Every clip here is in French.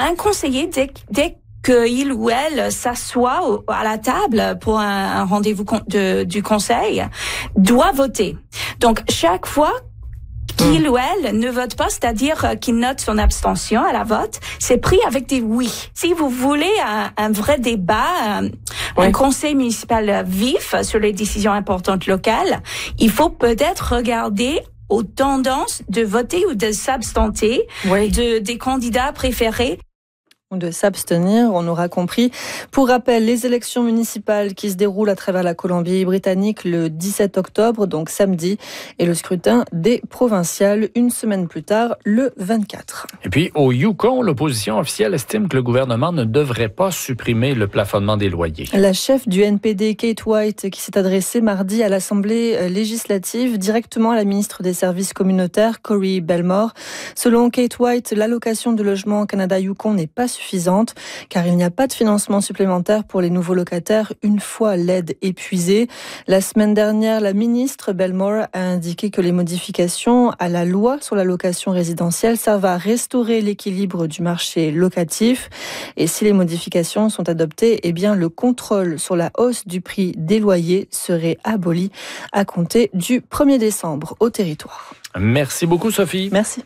un conseiller, dès qu'il ou elle s'assoit à la table pour un rendez-vous du conseil, doit voter. Donc, chaque fois qu'il ou elle ne vote pas, c'est-à-dire qu'il note son abstention à la vote, c'est pris avec des oui. Si vous voulez un vrai débat, un conseil municipal vif sur les décisions importantes locales, il faut peut-être regarder aux tendances de voter ou de s'abstenter des candidats préférés. Ou de s'abstenir, on aura compris. Pour rappel, les élections municipales qui se déroulent à travers la Colombie-Britannique le 17 octobre, donc samedi, et le scrutin des provinciales une semaine plus tard, le 24. Et puis, au Yukon, l'opposition officielle estime que le gouvernement ne devrait pas supprimer le plafonnement des loyers. La chef du NPD, Kate White, qui s'est adressée mardi à l'Assemblée législative directement à la ministre des Services communautaires, Cory Belmore. Selon Kate White, l'allocation de logement au Canada-Yukon n'est pas suffisante, car il n'y a pas de financement supplémentaire pour les nouveaux locataires une fois l'aide épuisée. La semaine dernière, la ministre Belmore a indiqué que les modifications à la loi sur la location résidentielle servent à restaurer l'équilibre du marché locatif. Et si les modifications sont adoptées, eh bien le contrôle sur la hausse du prix des loyers serait aboli à compter du 1er décembre au territoire. Merci beaucoup, Sophie. Merci.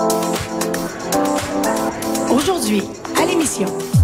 Aujourd'hui, à l'émission.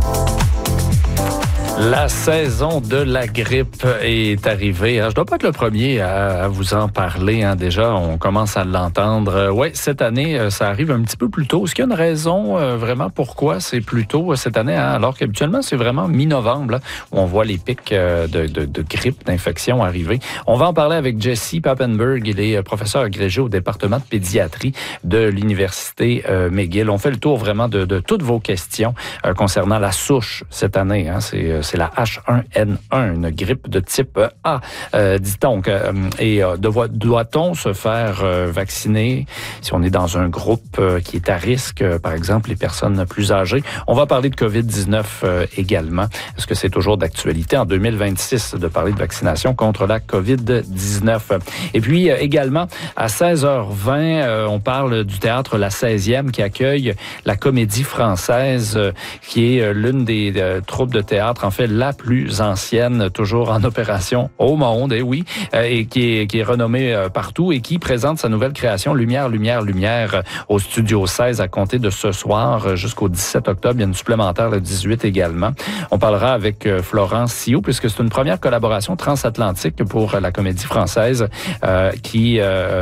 La saison de la grippe est arrivée. Je dois pas être le premier à vous en parler. Déjà, on commence à l'entendre. Cette année, ça arrive un petit peu plus tôt. Est-ce qu'il y a une raison vraiment pourquoi c'est plus tôt cette année? Alors qu'habituellement, c'est vraiment mi-novembre où on voit les pics de grippe, d'infection arriver. On va en parler avec Jesse Papenburg. Il est professeur agrégé au département de pédiatrie de l'Université McGill. On fait le tour vraiment de toutes vos questions concernant la souche cette année. C'est la H1N1, une grippe de type A, dit-on. Et doit-on se faire vacciner si on est dans un groupe qui est à risque, par exemple les personnes plus âgées? On va parler de COVID-19 également. Est-ce que c'est toujours d'actualité en 2026 de parler de vaccination contre la COVID-19? Et puis également, à 16h20, on parle du théâtre La 16e qui accueille la Comédie Française, qui est l'une des troupes de théâtre, en fait, la plus ancienne, toujours en opération au monde, et qui est renommée partout et qui présente sa nouvelle création Lumière, Lumière, Lumière au Studio 16 à compter de ce soir jusqu'au 17 octobre. Il y a une supplémentaire le 18 également. On parlera avec Florence Sioux, puisque c'est une première collaboration transatlantique pour la Comédie Française qui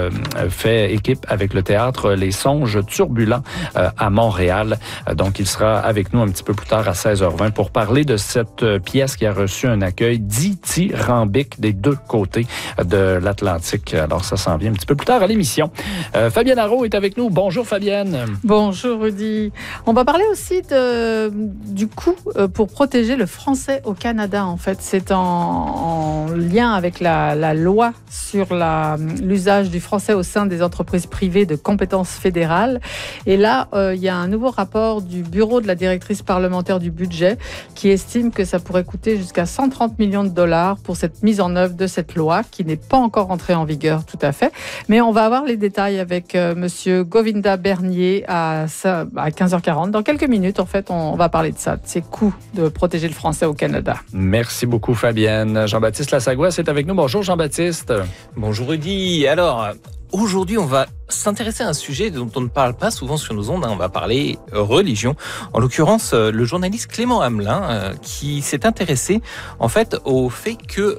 fait équipe avec le théâtre Les Songes Turbulents à Montréal. Donc, il sera avec nous un petit peu plus tard à 16h20 pour parler de cette pièce qui a reçu un accueil dithyrambique des deux côtés de l'Atlantique. Alors, ça s'en vient un petit peu plus tard à l'émission. Fabienne Arreault est avec nous. Bonjour, Fabienne. Bonjour, Rudy. On va parler aussi du coût pour protéger le français au Canada. En fait, c'est en lien avec la loi sur l'usage du français au sein des entreprises privées de compétences fédérales. Et là, il y a un nouveau rapport du bureau de la directrice parlementaire du budget qui estime que ça pourrait coûter jusqu'à 130 millions de dollars pour cette mise en œuvre de cette loi qui n'est pas encore entrée en vigueur tout à fait. Mais on va avoir les détails avec monsieur Govinda Bernier à 15h40. Dans quelques minutes, en fait, on va parler de ça, de ces coûts de protéger le français au Canada. Merci beaucoup, Fabienne. Jean-Baptiste Lassagouas est avec nous. Bonjour, Jean-Baptiste. Bonjour, Rudy. Alors, aujourd'hui, on va s'intéresser à un sujet dont on ne parle pas souvent sur nos ondes. On va parler religion. En l'occurrence, le journaliste Clément Hamelin qui s'est intéressé en fait au fait que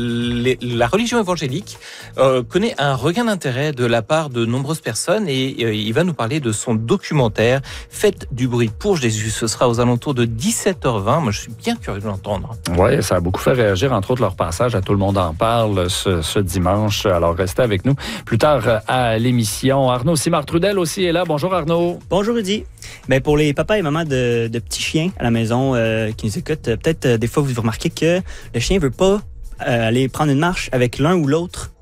la religion évangélique connaît un regain d'intérêt de la part de nombreuses personnes et il va nous parler de son documentaire Faites du bruit pour Jésus. Ce sera aux alentours de 17h20. Moi, je suis bien curieux de l'entendre. Oui, ça a beaucoup fait réagir, entre autres leur passage à Tout le monde en parle ce dimanche. Alors, restez avec nous plus tard à l'émission. Arnaud Simard-Trudel aussi est là. Bonjour Arnaud. Bonjour Rudy. Ben pour les papas et mamans de petits chiens à la maison qui nous écoutent, peut-être des fois vous remarquez que le chien veut pas aller prendre une marche avec l'un ou l'autre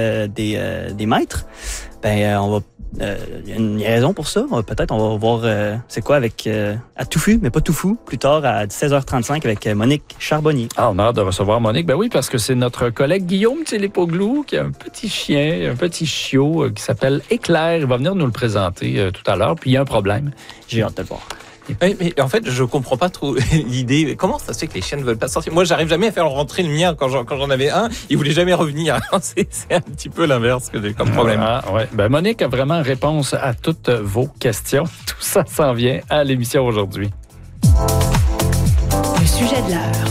des maîtres. Ben on va il y a une raison pour ça. Peut-être on va voir c'est quoi avec à Touffu, mais pas Toufou, plus tard à 16h35 avec Monique Charbonnier. On a hâte de recevoir Monique. Ben oui, parce que c'est notre collègue Guillaume Télépoglou qui a un petit chien, un petit chiot qui s'appelle Éclair. Il va venir nous le présenter tout à l'heure. Puis il y a un problème. J'ai hâte de le voir. Oui, mais en fait, je comprends pas trop l'idée. Comment ça se fait que les chiens ne veulent pas sortir? Moi, j'arrive jamais à faire rentrer le mien quand j'en avais un. Il voulait jamais revenir. C'est un petit peu l'inverse que j'ai comme problème. Ouais. Ben, Monique a vraiment réponse à toutes vos questions. Tout ça s'en vient à l'émission aujourd'hui. Le sujet de l'heure.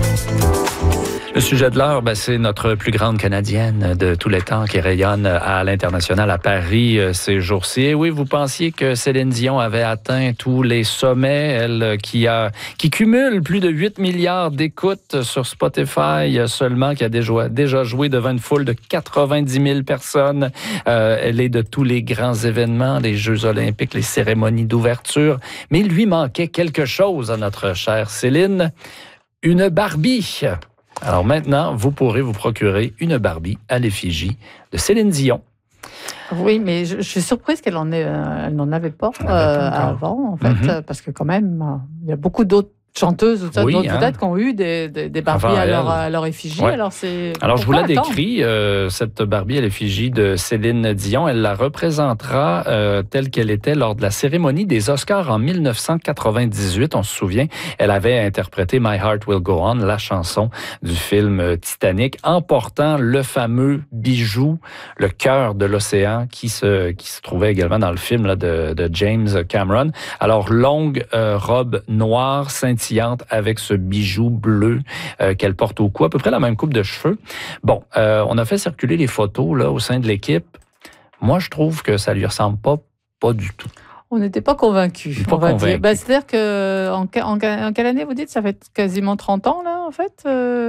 Le sujet de l'heure, c'est notre plus grande Canadienne de tous les temps qui rayonne à l'international à Paris ces jours-ci. Et oui, vous pensiez que Céline Dion avait atteint tous les sommets, elle qui cumule plus de 8 milliards d'écoutes sur Spotify seulement, qui a déjà joué devant une foule de 90 000 personnes. Elle est de tous les grands événements, les Jeux olympiques, les cérémonies d'ouverture. Mais il lui manquait quelque chose à notre chère Céline, une Barbie. Alors maintenant, vous pourrez vous procurer une Barbie à l'effigie de Céline Dion. Oui, mais je suis surprise qu'elle n'en avait pas avant, en fait, parce que quand même, il y a beaucoup d'autres chanteuses ou d'autres vedettes qui ont eu des Barbies à leur effigie. Ouais. Alors je vous la décris, cette Barbie à l'effigie de Céline Dion. Elle la représentera telle qu'elle était lors de la cérémonie des Oscars en 1998. On se souvient, elle avait interprété My Heart Will Go On, la chanson du film Titanic, emportant le fameux bijou, le cœur de l'océan, qui se trouvait également dans le film là, de James Cameron. Alors, longue robe noire, scintillante, avec ce bijou bleu qu'elle porte au cou, à peu près la même coupe de cheveux. Bon, on a fait circuler les photos là au sein de l'équipe. Moi, je trouve que ça lui ressemble pas du tout. On n'était pas convaincus. C'est-à-dire qu'en quelle année vous dites? Ça fait quasiment 30 ans, là, en fait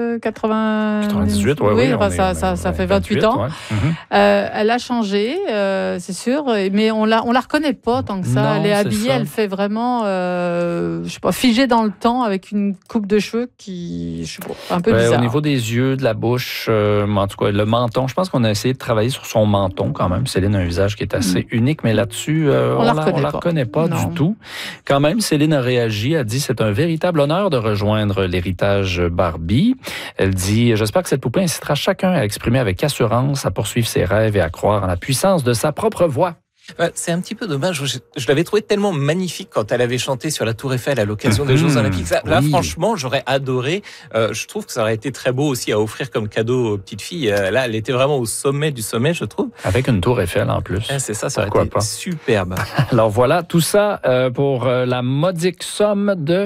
98, oui. Ça fait 28 ans. Ouais. Elle a changé, c'est sûr, mais on la reconnaît pas tant que ça. Non, elle est habillée, elle fait vraiment, je sais pas, figée dans le temps avec une coupe de cheveux qui, je sais pas, un peu bizarre. Au niveau des yeux, de la bouche, en tout cas, le menton, je pense qu'on a essayé de travailler sur son menton quand même. Céline a un visage qui est assez unique, mais là-dessus, on la reconnaît pas du tout. Quand même, Céline a réagi, a dit « C'est un véritable honneur de rejoindre l'héritage Barbie ». Elle dit « J'espère que cette poupée incitera chacun à exprimer avec assurance, à poursuivre ses rêves et à croire en la puissance de sa propre voix. » C'est un petit peu dommage. Je l'avais trouvé tellement magnifique quand elle avait chanté sur la Tour Eiffel à l'occasion des Jeux Olympiques. Là, franchement, j'aurais adoré. Je trouve que ça aurait été très beau aussi à offrir comme cadeau aux petites filles. Là, elle était vraiment au sommet du sommet, je trouve. Avec une Tour Eiffel en plus. C'est ça aurait été superbe. Alors voilà, tout ça pour la modique somme de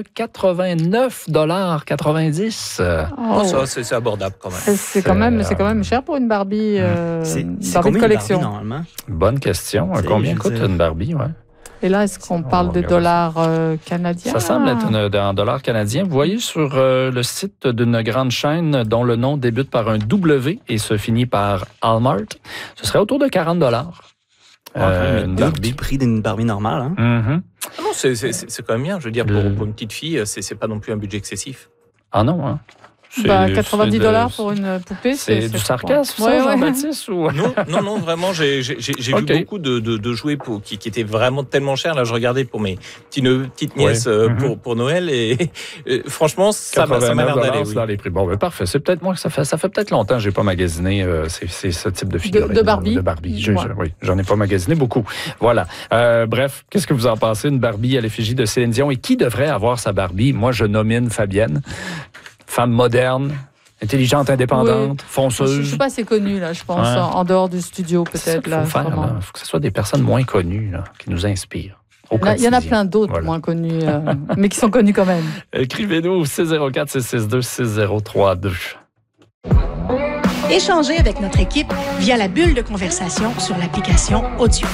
89,90 $. C'est abordable quand même. C'est quand même cher pour une Barbie, c'est Barbie de collection. Barbie, normalement? Bonne question. Combien coûte une Barbie, Et là, est-ce qu'on parle de dollars canadiens? Ça semble être en dollars canadiens. Vous voyez sur le site d'une grande chaîne dont le nom débute par un W et se finit par Walmart, ce serait autour de 40 $. Du prix d'une Barbie normale. Mm-hmm. Non, c'est quand même bien. Je veux dire, pour une petite fille, c'est pas non plus un budget excessif. Ah non, 90 $, pour une poupée, c'est du sarcasme, ça, Jean-Baptiste? Ou... Non, vraiment, j'ai vu beaucoup de jouets qui étaient vraiment tellement chers. Là, je regardais pour mes petites nièces pour Noël et franchement, ça m'a l'air d'aller. Dans les prix. Bon, parfait. C'est peut-être moi que ça fait peut-être longtemps que j'ai pas magasiné c'est ce type de figurine. De Barbie. De Barbie. Oui, j'en ai pas magasiné beaucoup. Voilà. Bref, qu'est-ce que vous en pensez? Une Barbie à l'effigie de Céline Dion. Et qui devrait avoir sa Barbie? Moi, je nomine Fabienne. Femme moderne, intelligente, indépendante, fonceuse. Je ne suis pas assez connue, là, je pense, en dehors du studio, peut-être. Il faut que ce soit des personnes moins connues là, qui nous inspirent. Il y en a plein d'autres moins connus, mais qui sont connus quand même. Écrivez-nous au 604-662-6032. Échangez avec notre équipe via la bulle de conversation sur l'application Audio.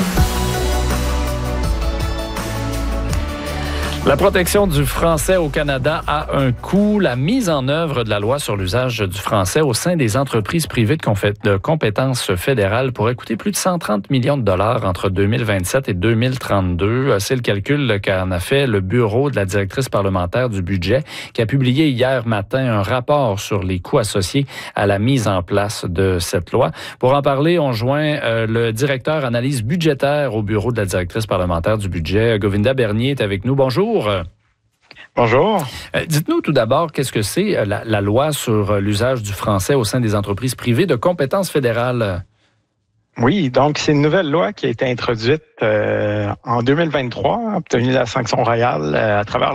La protection du français au Canada a un coût. La mise en œuvre de la loi sur l'usage du français au sein des entreprises privées de compétences fédérales pourrait coûter plus de 130 millions de dollars entre 2027 et 2032. C'est le calcul qu'en a fait le bureau de la directrice parlementaire du budget qui a publié hier matin un rapport sur les coûts associés à la mise en place de cette loi. Pour en parler, on joint le directeur analyse budgétaire au bureau de la directrice parlementaire du budget. Govinda Bernier est avec nous. Bonjour. Bonjour. Dites-nous tout d'abord, qu'est-ce que c'est la loi sur l'usage du français au sein des entreprises privées de compétences fédérales? Oui, donc c'est une nouvelle loi qui a été introduite en 2023, obtenue la sanction royale à travers